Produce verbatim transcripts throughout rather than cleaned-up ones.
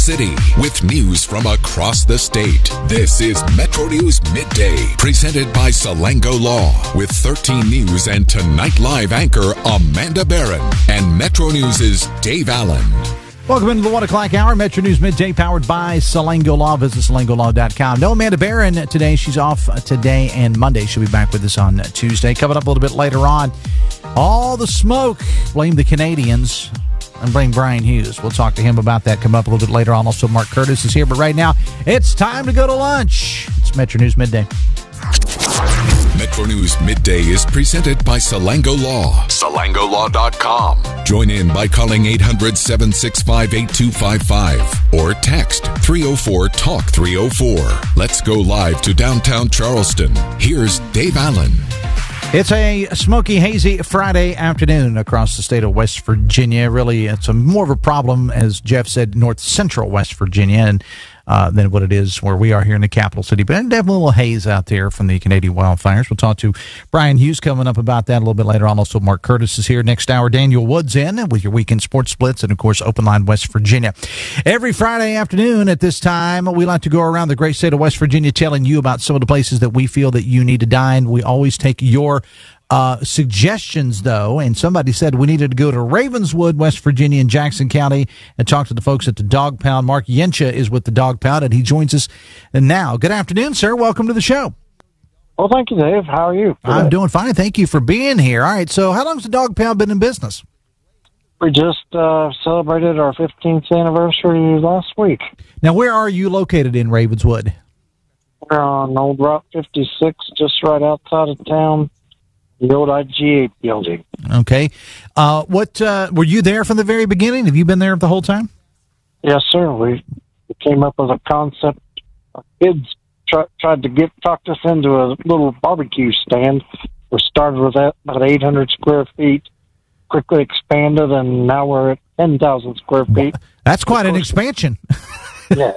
City with news from across the state. This is Metro News Midday, presented by Salango Law, with thirteen News and Tonight Live anchor Amanda Barron and Metro News' Dave Allen. Welcome into the one o'clock hour, Metro News Midday, powered by Salango Law. Visit salango law dot com. No Amanda Barron today. She's off today and Monday. She'll be back with us on Tuesday. Coming up a little bit later on, all the smoke. Blame the Canadians and blame Brian Hughes. We'll talk to him about that. Come up a little bit later on. Also, Mark Curtis is here. But right now, it's time to go to lunch. It's Metro News Midday. Metro News Midday is presented by Salango Law. salango law dot com. Join in by calling eight hundred, seven six five, eight two five five or text three oh four, talk three oh four. Let's go live to downtown Charleston. Here's Dave Allen. It's a smoky, hazy Friday afternoon across the state of West Virginia. Really, it's a more of a problem, as Jeff said, north central West Virginia, and uh, than what it is where we are here in the capital city. But definitely a little haze out there from the Canadian wildfires. We'll talk to Brian Hughes coming up about that a little bit later on. Also, Mark Curtis is here next hour. Daniel Woods in with your weekend sports splits, and of course, Open Line West Virginia. Every Friday afternoon at this time, we like to go around the great state of West Virginia telling you about some of the places that we feel that you need to dine. We always take your Uh, suggestions, though, and somebody said we needed to go to Ravenswood, West Virginia, in Jackson County and talk to the folks at the Dog Pound. Mark Yencha is with the Dog Pound, and he joins us now. Good afternoon, sir. Welcome to the show. Well, thank you, Dave. How are you today? I'm doing fine. Thank you for being here. All right, so how long has the Dog Pound been in business? We just uh, celebrated our fifteenth anniversary last week. Now, where are you located in Ravenswood? We're on Old Route fifty-six, just right outside of town. The old I G A building. Okay. Uh, what uh, were you there from the very beginning? Have you been there the whole time? Yes, sir. We, we came up with a concept. Our kids try, tried to get talked us into a little barbecue stand. We started with that, about eight hundred square feet, quickly expanded, and now we're at ten thousand square feet. That's quite an expansion. Yeah.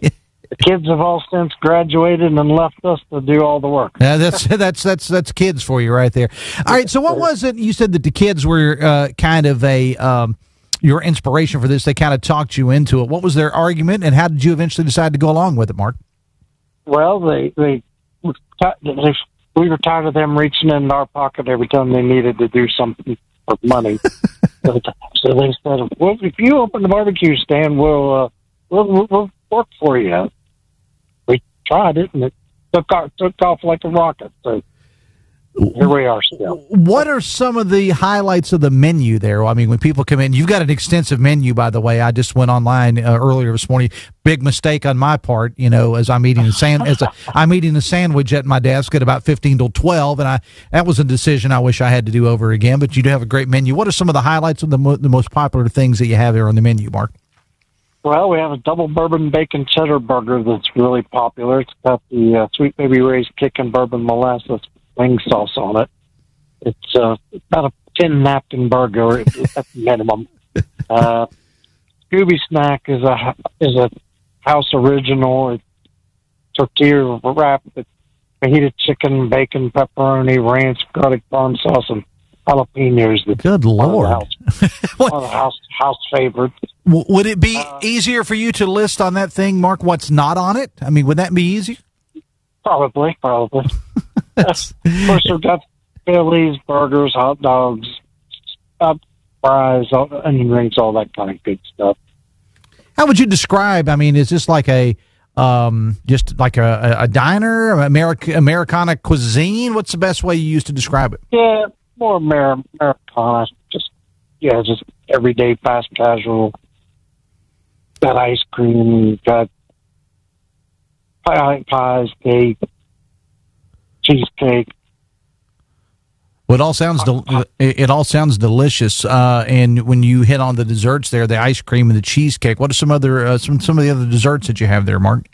The kids have all since graduated and left us to do all the work. Yeah, that's that's that's that's kids for you right there. All right, so what was it? You said that the kids were uh, kind of a um, your inspiration for this. They kind of talked you into it. What was their argument, and how did you eventually decide to go along with it, Mark? Well, they they, they we were tired of them reaching in our pocket every time they needed to do something for money. So they said, "Well, if you open the barbecue stand, we'll uh, we'll, we'll work for you." We tried it, and it took off, took off like a rocket. So here we are still. What are some of the highlights of the menu there? I mean, when people come in, you've got an extensive menu, by the way. I just went online uh, earlier this morning. Big mistake on my part, you know, as I'm eating a sand, as a, I'm eating a sandwich at my desk at about fifteen till twelve, and I that was a decision I wish I had to do over again. But you do have a great menu. What are some of the highlights of the mo- the most popular things that you have there on the menu, Mark? Well, we have a double bourbon bacon cheddar burger that's really popular. It's got the uh, Sweet Baby Ray's kick and bourbon molasses wing sauce on it. It's uh, about a ten napkin burger at the minimum. Uh, Scooby Snack is a is a house original. It's tortilla wrap with fajita chicken, bacon, pepperoni, ranch, garlic parm sauce, and jalapenos. Good Lord! One of the house, one of the house, house favorites. Would it be uh, easier for you to list on that thing, Mark, what's not on it? I mean, would that be easy? Probably, probably. Of course, we've got Phillies, burgers, hot dogs, uh, fries, all, onion rings, all that kind of good stuff. How would you describe? I mean, is this like a um, just like a, a diner, America, Americana cuisine? What's the best way you use to describe it? Yeah, more Amer- Americana. Just yeah, just everyday fast casual. Got ice cream, got pie, pies, cake, cheesecake. Well, it all sounds del- it all sounds delicious. Uh, and when you hit on the desserts there, the ice cream and the cheesecake, what are some other uh, some some of the other desserts that you have there, Mark?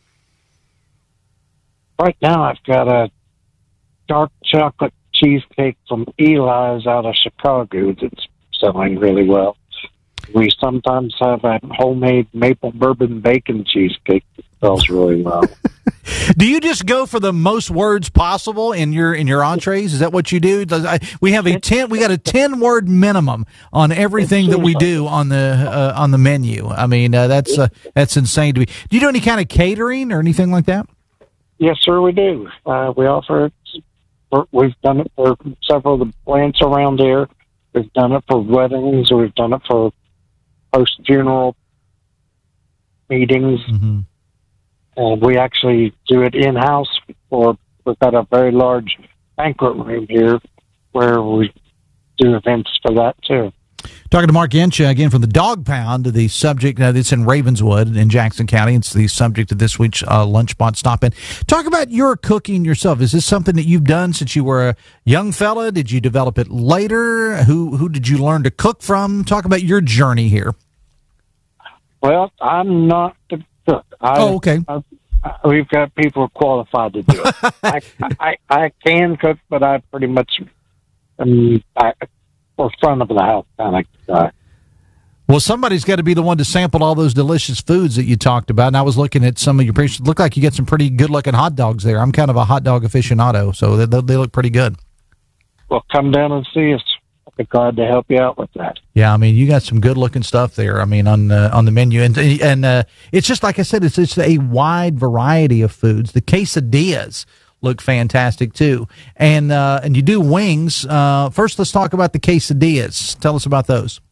Right now, I've got a dark chocolate cheesecake from Eli's out of Chicago that's selling really well. We sometimes have a homemade maple bourbon bacon cheesecake spells really well. Do you just go for the most words possible in your in your entrees? Is that what you do? Does, I, we have a ten. We got a ten word minimum on everything that we do on the uh, on the menu. I mean, uh, that's uh, that's insane to me. Do you do any kind of catering or anything like that? Yes, sir, we do. Uh, we offer it. For, we've done it for several of the plants around here. We've done it for weddings. We've done it for post funeral meetings. Mm-hmm. And we actually do it in-house. For we've got a very large banquet room here where we do events for that, too. Talking to Mark Yencha again from the Dog Pound, the subject uh, that's in Ravenswood in Jackson County. It's the subject of this week's uh, Lunchbox Stop-In. Talk about your cooking yourself. Is this something that you've done since you were a young fella? Did you develop it later? Who who did you learn to cook from? Talk about your journey here. Well, I'm not the cook. I, oh, okay. I, I, we've got people qualified to do it. I, I I can cook, but I pretty much am I, for front of the house kind of guy. Well, somebody's got to be the one to sample all those delicious foods that you talked about. And I was looking at some of your pictures. Look like you get some pretty good-looking hot dogs there. I'm kind of a hot dog aficionado, so they, they look pretty good. Well, come down and see us. I'll be glad to help you out with that. Yeah, I mean, you got some good-looking stuff there. I mean, on uh, on the menu, and and uh, it's just like I said, it's it's a wide variety of foods. The quesadillas look fantastic too, and uh, and you do wings. Uh, first, let's talk about the quesadillas. Tell us about those.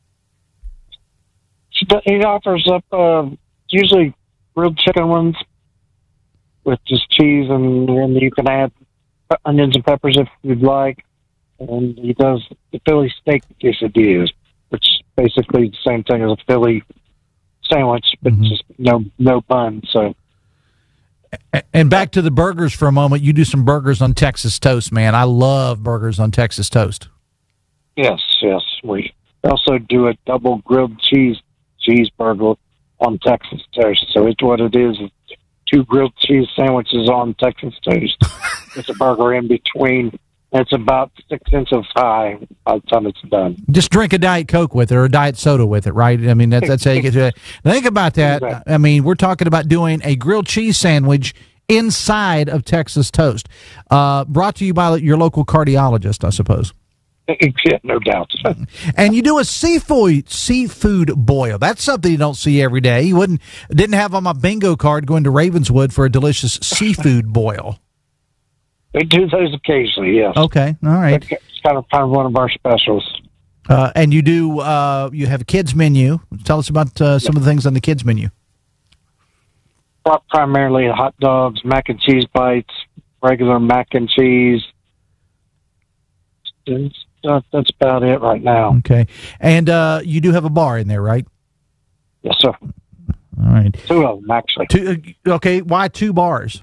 He offers up uh, usually grilled chicken ones with just cheese, and, and you can add onions and peppers if you'd like. And he does the Philly steak quesadillas, which is basically the same thing as a Philly sandwich, but mm-hmm. just no no bun. So. And back to the burgers for a moment. You do some burgers on Texas toast, man. I love burgers on Texas toast. Yes, yes. We also do a double grilled cheese cheeseburger on Texas toast. So it's what it is. Two grilled cheese sandwiches on Texas toast. It's a burger in between. It's about six inches high by the time it's done. Just drink a Diet Coke with it or a Diet Soda with it, right? I mean, that's, that's how you get to it. Think about that. Exactly. I mean, we're talking about doing a grilled cheese sandwich inside of Texas toast. Uh, brought to you by your local cardiologist, I suppose. Yeah, no doubt. And you do a seafood seafood boil. That's something you don't see every day. You wouldn't didn't have on my bingo card going to Ravenswood for a delicious seafood boil. We do those occasionally, yes. Okay, all right. It's kind of, kind of one of our specials. Uh, and you do uh, you have a kids menu. Tell us about uh, some yeah. of the things on the kids menu. Well, primarily hot dogs, mac and cheese bites, regular mac and cheese. That's about it right now. Okay. And uh, you do have a bar in there, right? Yes, sir. All right. Two of them, actually. Two, okay, why two bars?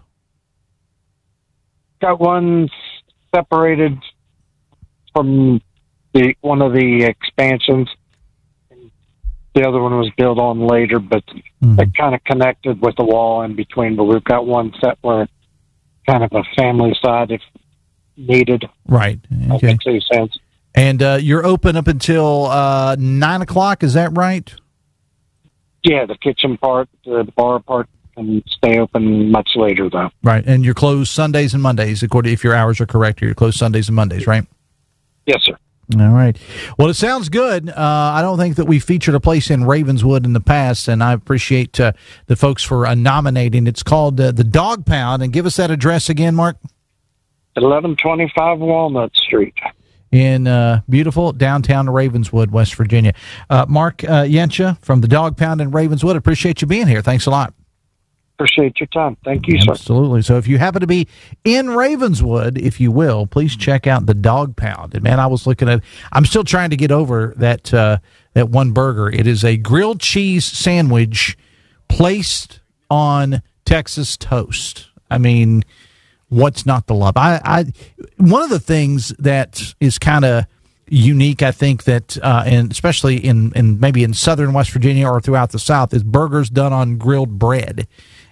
Got one separated from the one of the expansions. The other one was built on later, but mm-hmm. it kind of connected with the wall in between. But we've got one set where kind of a family side if needed. Right. Okay. That makes sense. And uh, you're open up until uh, nine o'clock. Is that right? Yeah, the kitchen part, the bar part, can stay open much later though. Right, and you're closed Sundays and Mondays, according if your hours are correct. You're closed Sundays and Mondays, right? Yes, sir. All right. Well, it sounds good. Uh, I don't think that we featured a place in Ravenswood in the past, and I appreciate uh, the folks for uh, nominating. It's called uh, the Dog Pound, and give us that address again, Mark. eleven twenty-five Walnut Street. In uh, beautiful downtown Ravenswood, West Virginia. Uh, Mark uh, Yencha from the Dog Pound in Ravenswood, appreciate you being here. Thanks a lot. Appreciate your time. Thank you, Absolutely. sir. Absolutely. So if you happen to be in Ravenswood, if you will, please check out the Dog Pound. And, man, I was looking at – I'm still trying to get over that uh, that one burger. It is a grilled cheese sandwich placed on Texas toast. I mean – what's not to love? I, I one of the things that is kind of unique, I think that, uh, and especially in, in maybe in southern West Virginia or throughout the South, is burgers done on grilled bread.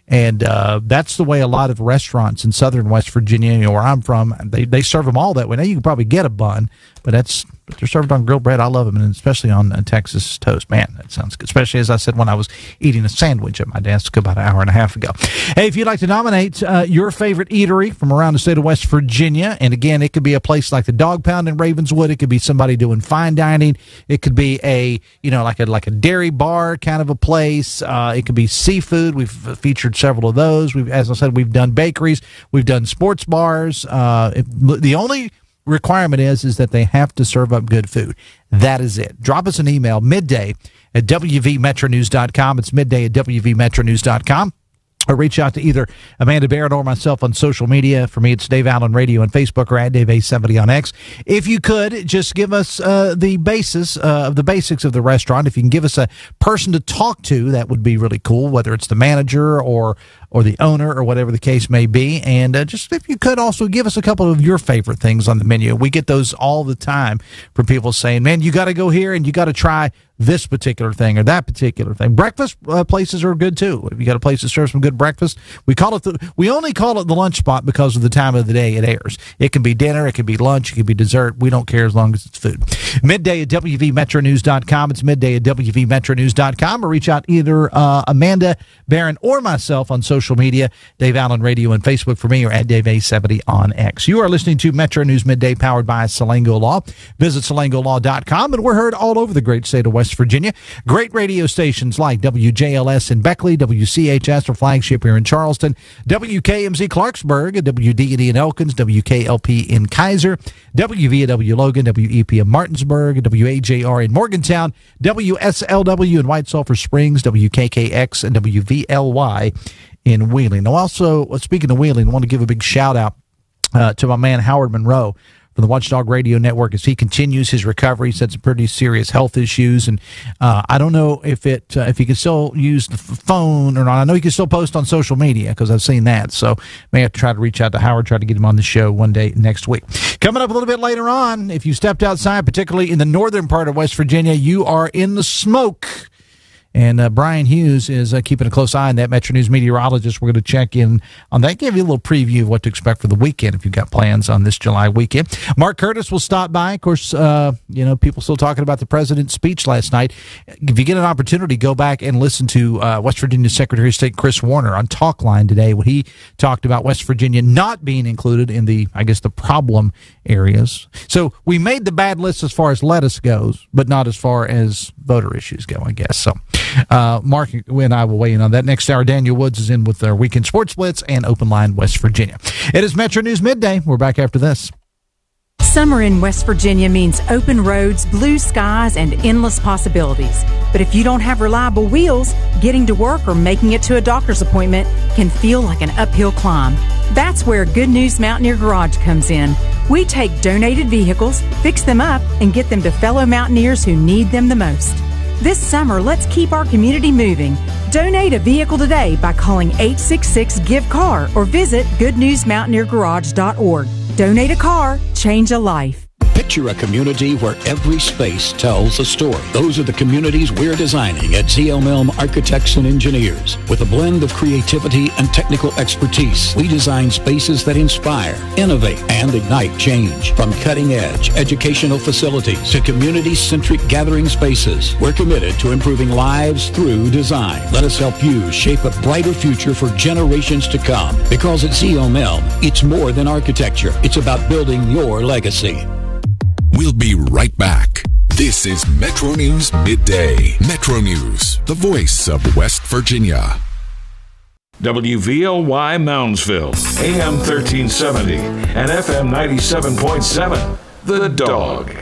And uh, that's the way a lot of restaurants in southern West Virginia, you know, where I'm from, they, they serve them all that way. Now, you can probably get a bun, but that's but they're served on grilled bread. I love them, and especially on uh, Texas toast. Man, that sounds good, especially, as I said, when I was eating a sandwich at my desk about an hour and a half ago. Hey, if you'd like to nominate uh, your favorite eatery from around the state of West Virginia, and again, it could be a place like the Dog Pound in Ravenswood. It could be somebody doing fine dining. It could be a, you know, like a like a dairy bar kind of a place. Uh, it could be seafood. We've featured several of those. We've, as I said, we've done bakeries. We've done sports bars. Uh, if, the only requirement is is that they have to serve up good food. That is it. Drop us an email, midday at w v metro news dot com. It's midday at w v metro news dot com. Or reach out to either Amanda Barrett or myself on social media. For me, it's Dave Allen Radio on Facebook or at Dave A seventy on X. If you could, just give us uh, the basis uh, of the basics of the restaurant. If you can give us a person to talk to, that would be really cool, whether it's the manager or or the owner or whatever the case may be. And uh, just if you could also give us a couple of your favorite things on the menu. We get those all the time from people saying, man, you got to go here and you got to try this particular thing or that particular thing. Breakfast uh, places are good too. If you got a place that serves some good breakfast, we call it the, we only call it the lunch spot because of the time of the day it airs. It can be dinner, it can be lunch, it can be dessert. We don't care as long as it's food. Midday at w v metro news dot com. It's midday at w v metro news dot com, or reach out either uh, Amanda Barron or myself on social media, Dave Allen Radio on Facebook for me, or at Dave A seventy on X. You are listening to Metro News Midday, powered by Salango Law. Visit salango law dot com, and we're heard all over the great state of West Virginia. Great radio stations like W J L S in Beckley, W C H S, our flagship here in Charleston, W K M Z Clarksburg, W D E D in Elkins, W K L P in Kaiser, W V A W Logan, W E P in Martinsburg, W A J R in Morgantown, W S L W in White Sulphur Springs, W K K X, and W V L Y in Wheeling. Now, also, speaking of Wheeling, I want to give a big shout out uh, to my man Howard Monroe from the Watchdog Radio Network as he continues his recovery. He's had some pretty serious health issues, and uh, I don't know if it uh, if he can still use the phone or not. I know he can still post on social media because I've seen that, so may have to try to reach out to Howard, try to get him on the show one day next week. Coming up a little bit later on, if you stepped outside, particularly in the northern part of West Virginia, you are in the smoke. And uh, Brian Hughes is uh, keeping a close eye on that, Metro News meteorologist. We're going to check in on that, give you a little preview of what to expect for the weekend if you've got plans on this July weekend. Mark Curtis will stop by. Of course, uh, you know, people still talking about the president's speech last night. If you get an opportunity, go back and listen to uh, West Virginia Secretary of State Chris Warner on Talkline today when he talked about West Virginia not being included in the, I guess, the problem areas. So we made the bad list as far as lettuce goes, but not as far as voter issues go, I guess. So uh, Mark and I will weigh in on that. Next hour, Daniel Woods is in with our Weekend Sports Blitz and Open Line West Virginia. It is Metro News Midday. We're back after this. Summer in West Virginia means open roads, blue skies, and endless possibilities. But if you don't have reliable wheels, getting to work or making it to a doctor's appointment can feel like an uphill climb. That's where Good News Mountaineer Garage comes in. We take donated vehicles, fix them up, and get them to fellow mountaineers who need them the most. This summer, let's keep our community moving. Donate a vehicle today by calling eight six six, give car or visit good news mountaineer garage dot org. Donate a car, change a life. Picture a community where every space tells a story. Those are the communities we're designing at Z L M Elm Architects and Engineers. With a blend of creativity and technical expertise, we design spaces that inspire, innovate, and ignite change. From cutting-edge educational facilities to community-centric gathering spaces, we're committed to improving lives through design. Let us help you shape a brighter future for generations to come. Because at Z L M Elm, it's more than architecture. It's about building your legacy. We'll be right back. This is Metro News Midday. Metro News, the voice of West Virginia. W V L Y Moundsville, A M thirteen seventy and F M ninety-seven point seven. The Dog.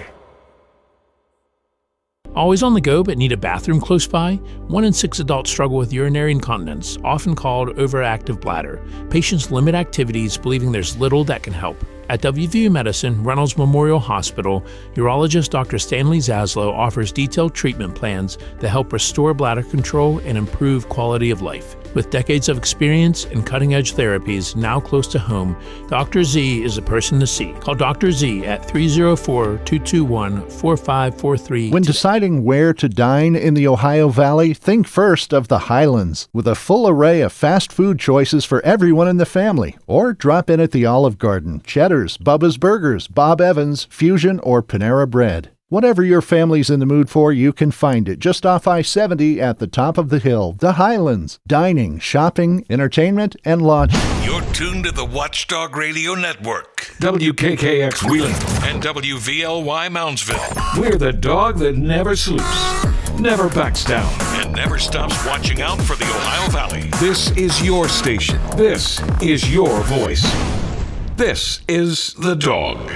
Always on the go but need a bathroom close by? One in six adults struggle with urinary incontinence, often called overactive bladder. Patients limit activities, believing there's little that can help. At W V U Medicine, Reynolds Memorial Hospital, urologist Doctor Stanley Zaslow offers detailed treatment plans that help restore bladder control and improve quality of life. With decades of experience and cutting-edge therapies now close to home, Doctor Z is a person to see. Call Doctor Z at three oh four, two two one, four five four three. When deciding where to dine in the Ohio Valley, think first of the Highlands, with a full array of fast food choices for everyone in the family. Or drop in at the Olive Garden, Cheddar's, Bubba's Burgers, Bob Evans, Fusion, or Panera Bread. Whatever your family's in the mood for, you can find it just off I seventy at the top of the hill. The Highlands. Dining, shopping, entertainment, and lodging. You're tuned to the Watchdog Radio Network. W K K X Wheeling And W V L Y Moundsville. We're the dog that never sleeps, never backs down, And never stops watching out for the Ohio Valley. This is your station. This is your voice. This is The Dog.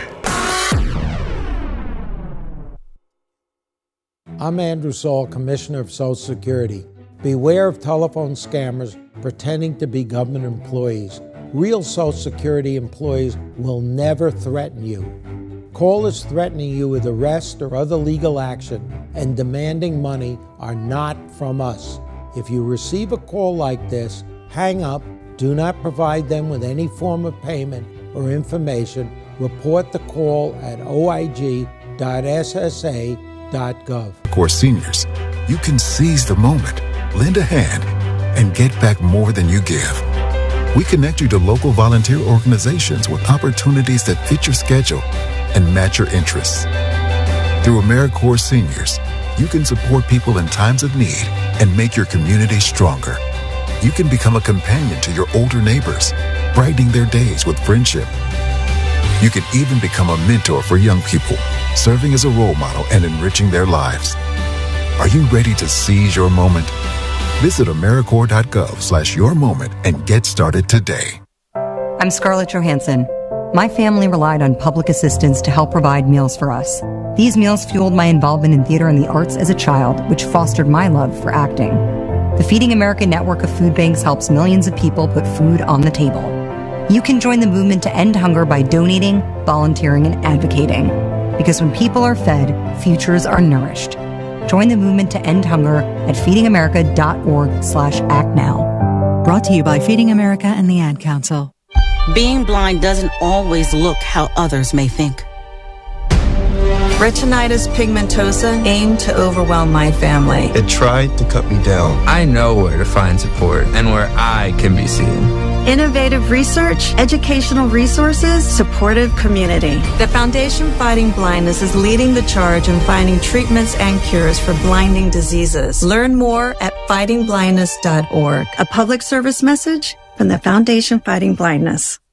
I'm Andrew Saul, Commissioner of Social Security. Beware of telephone scammers pretending to be government employees. Real Social Security employees will never threaten you. Callers threatening you with arrest or other legal action and demanding money are not from us. If you receive a call like this, hang up, do not provide them with any form of payment or information. Report the call at O I G dot S S A dot gov. For seniors, you can seize the moment, lend a hand, and get back more than you give. We connect you to local volunteer organizations with opportunities that fit your schedule and match your interests. Through AmeriCorps Seniors, you can support people in times of need and make your community stronger. You can become a companion to your older neighbors, brightening their days with friendship. You can even become a mentor for young people, serving as a role model and enriching their lives. Are you ready to seize your moment? Visit AmeriCorps dot gov slash your moment and get started today. I'm Scarlett Johansson. My family relied on public assistance to help provide meals for us. These meals fueled my involvement in theater and the arts as a child, which fostered my love for acting. The Feeding America network of food banks helps millions of people put food on the table. You can join the movement to end hunger by donating, volunteering, and advocating. Because when people are fed, futures are nourished. Join the movement to end hunger at feeding america dot org slash act now. Brought to you by Feeding America and the Ad Council. Being blind doesn't always look how others may think. Retinitis pigmentosa aimed to overwhelm my family. It tried to cut me down. I know where to find support and where I can be seen. Innovative research, educational resources, supportive community. The Foundation Fighting Blindness is leading the charge in finding treatments and cures for blinding diseases. Learn more at fighting blindness dot org. A public service message from the Foundation Fighting Blindness.